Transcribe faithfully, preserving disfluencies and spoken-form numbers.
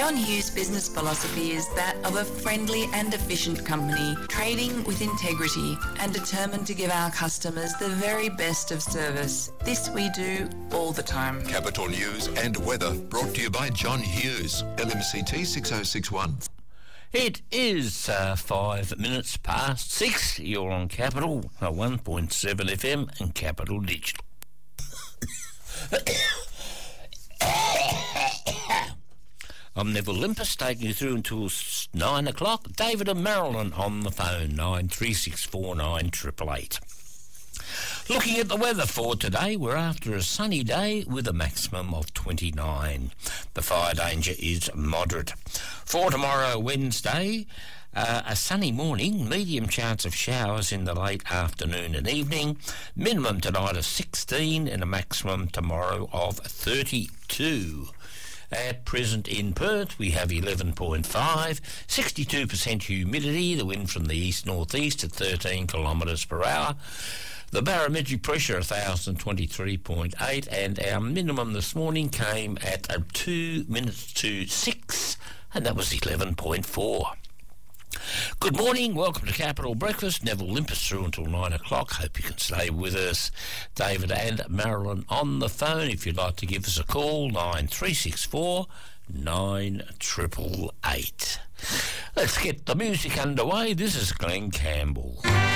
John Hughes' business philosophy is that of a friendly and efficient company, trading with integrity and determined to give our customers the very best of service. This we do all the time. Capital News and weather brought to you by John Hughes, L M C T six oh six one. It is uh, five minutes past six. You're on Capital uh, one point seven F M and Capital Digital. I'm Neville Limpus, taking you through until nine o'clock. David and Marilyn on the phone, nine three six four nine eight eight eight. Looking at the weather for today, we're after a sunny day with a maximum of twenty-nine. The fire danger is moderate. For tomorrow, Wednesday, uh, a sunny morning, medium chance of showers in the late afternoon and evening, minimum tonight of sixteen and a maximum tomorrow of thirty-two. At present in Perth, we have eleven point five, sixty-two percent humidity, the wind from the east-northeast at thirteen kilometres per hour. The barometric pressure one thousand twenty-three point eight, and our minimum this morning came at uh, two minutes to six, and that was eleven point four. Good morning, welcome to Capital Breakfast. Neville Limpus through until nine o'clock. Hope you can stay with us. David and Marilyn on the phone. If you'd like to give us a call, nine three six four nine eight eight eight. Let's get the music underway. This is Glenn Campbell.